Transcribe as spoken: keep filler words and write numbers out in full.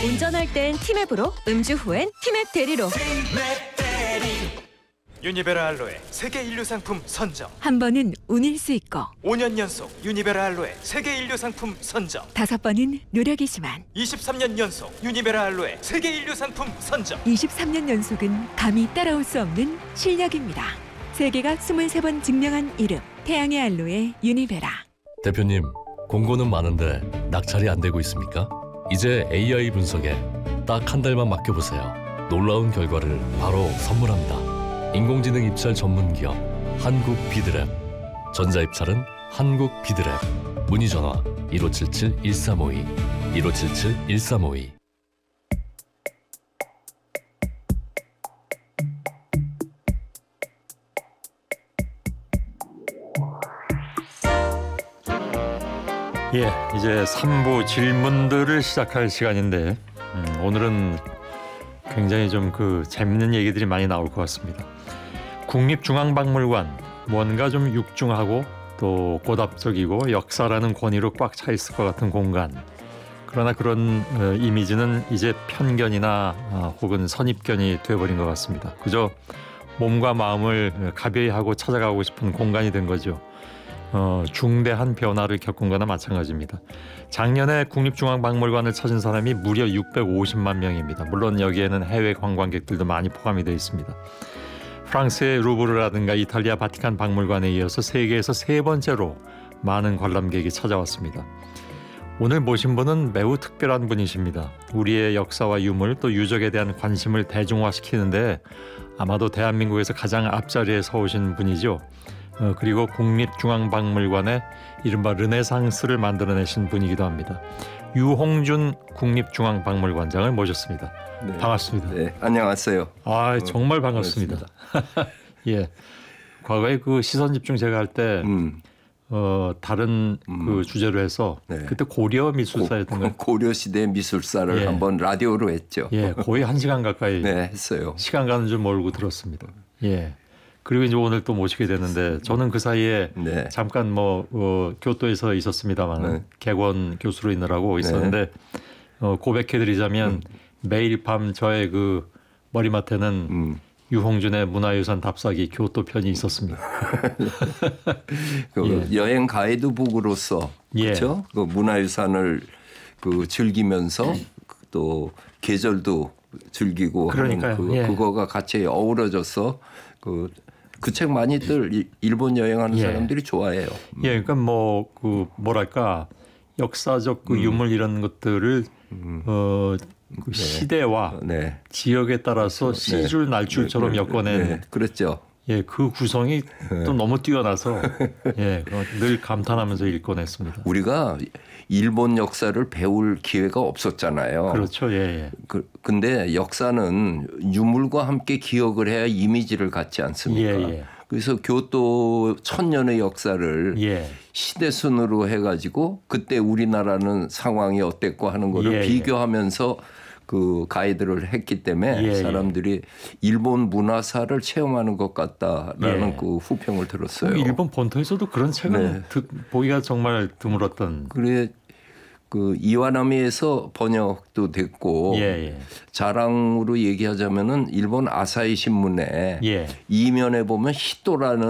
운전할 땐 티맵으로, 음주 후엔 티맵 대리로. 유니베라 알로에 세계 인류 상품 선정. 한 번은 운일 수 있고 오 년 연속 유니베라 알로에 세계 인류 상품 선정. 다섯 번은 노력이지만 이십삼 년 연속 유니베라 알로에 세계 인류 상품 선정. 이십삼 년 연속은 감히 따라올 수 없는 실력입니다. 세계가 스물세 번 증명한 이름, 태양의 알로에 유니베라. 대표님, 공고는 많은데 낙찰이 안 되고 있습니까? 이제 에이아이 분석에 딱 한 달만 맡겨보세요. 놀라운 결과를 바로 선물합니다. 인공지능 입찰 전문 기업 한국 비드랩. 전자입찰은 한국 비드랩. 문의 전화 일오칠칠 일삼오이 일오칠칠 일삼오이. 예, 이제 삼 부 질문들을 시작할 시간인데 음, 오늘은 굉장히 좀 그 재밌는 얘기들이 많이 나올 것 같습니다. 국립중앙박물관, 뭔가 좀 육중하고 또 고답적이고 역사라는 권위로 꽉 차 있을 것 같은 공간. 그러나 그런 어, 이미지는 이제 편견이나 어, 혹은 선입견이 되어버린 것 같습니다. 그저 몸과 마음을 가벼이 하고 찾아가고 싶은 공간이 된 거죠. 어, 중대한 변화를 겪은 거나 마찬가지입니다. 작년에 국립중앙박물관을 찾은 사람이 무려 육백오십만 명입니다. 물론 여기에는 해외 관광객들도 많이 포함이 되어 있습니다. 프랑스의 루브르라든가 이탈리아 바티칸 박물관에 이어서 세계에서 세 번째로 많은 관람객이 찾아왔습니다. 오늘 모신 분은 매우 특별한 분이십니다. 우리의 역사와 유물 또 유적에 대한 관심을 대중화시키는데 아마도 대한민국에서 가장 앞자리에 서오신 분이죠. 어, 그리고 국립중앙박물관의 이른바 르네상스를 만들어내신 분이기도 합니다. 유홍준 국립중앙박물관장을 모셨습니다. 네. 반갑습니다. 네, 안녕하세요. 아, 정말 반갑습니다. 예, 과거에 그 시선 집중 제가 할 때 음. 어, 다른 음. 그 주제로 해서 네. 그때 고려 미술사였던 거. 고려 시대 미술사를 예. 한번 라디오로 했죠. 예, 거의 한 시간 가까이 네, 했어요. 시간 가는 줄 모르고 들었습니다. 예. 그리고 이제 오늘 또 모시게 되는데 저는 그 사이에 네. 잠깐 뭐 어, 교토에서 있었습니다만 네. 객원 교수로 있느라고 있었는데 어, 고백해드리자면 음. 매일 밤 저의 그 머리맡에는 음. 유홍준의 문화유산 답사기 교토 편이 있었습니다. 그 예. 여행 가이드북으로서 예. 그렇죠? 그 문화유산을 그 즐기면서 또 계절도 즐기고 그러니까요. 하는 그, 예. 그거가 같이 어우러져서 그 그 책 많이들 일- 일본 여행하는 예. 사람들이 좋아해요. 음. 예, 그러니까 뭐 그 뭐랄까 역사적 그 유물 이런 것들을 어, 그 시대와 네. 지역에 따라서 시줄 날줄처럼 네. 엮어낸 네. 그랬죠. 예, 그 구성이 또 너무 뛰어나서 예, 그거 늘 감탄하면서 읽곤 했습니다. 우리가 일본 역사를 배울 기회가 없었잖아요. 그렇죠, 예, 예. 그, 근데 역사는 유물과 함께 기억을 해야 이미지를 갖지 않습니까? 예, 예. 그래서 교토 천년의 역사를 예. 시대순으로 해가지고 그때 우리나라는 상황이 어땠고 하는 거를 예, 예. 비교하면서 그 가이드를 했기 때문에 예, 예. 사람들이 일본 문화사를 체험하는 것 같다라는 예. 그 후평을 들었어요. 일본 본토에서도 그런 책은 네. 드, 보기가 정말 드물었던. 그래 그 이와나미에서 번역도 됐고 예, 예. 자랑으로 얘기하자면은 일본 아사히 신문에 예. 이면에 보면 히토라는